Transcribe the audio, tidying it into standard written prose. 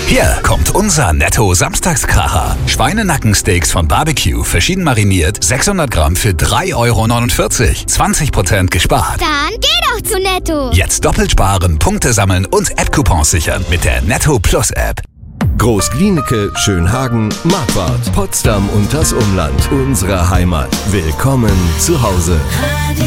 Hier kommt unser Netto-Samstagskracher. Schweinenackensteaks von Barbecue, verschieden mariniert, 600 Gramm für 3,49 €. 20% gespart. Dann geh doch zu Netto. Jetzt doppelt sparen, Punkte sammeln und App-Coupons sichern mit der Netto Plus App. Großglienicke, Schönhagen, Marquardt, Potsdam und das Umland. Unsere Heimat. Willkommen zu Hause.